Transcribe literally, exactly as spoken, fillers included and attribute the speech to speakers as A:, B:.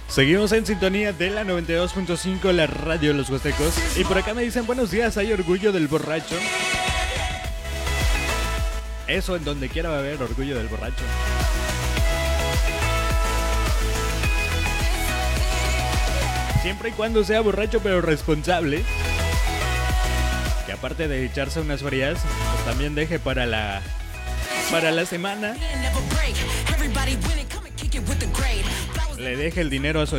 A: Seguimos en sintonía de la noventa y dos punto cinco, la radio de los huastecos. Y por acá me dicen, buenos días, hay orgullo del borracho. Eso, en donde quiera va a haber orgullo del borracho. Siempre y cuando sea borracho pero responsable. Que aparte de echarse unas frías, pues también deje para la, para la semana. Le deje el dinero a su